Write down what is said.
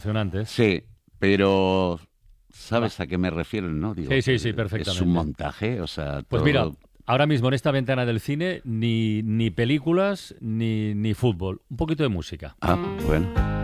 Emocionantes. Sí, pero ¿sabes a qué me refiero, no? Digo, Sí, es un perfectamente. montaje, o sea, Pues mira, todo... ahora mismo en esta ventana del cine, ni películas, ni fútbol. Un poquito de música. Ah, bueno.